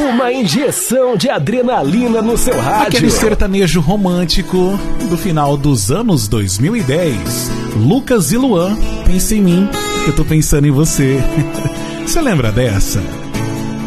Uma injeção de adrenalina no seu rádio. Aquele sertanejo romântico do final dos anos 2010. Lucas e Luan, pensa em mim, que eu tô pensando em você. Você lembra dessa?